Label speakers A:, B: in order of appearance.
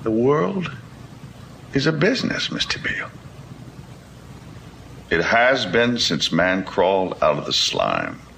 A: The world is a business, Mr. Beale. It has been since man crawled out of the slime.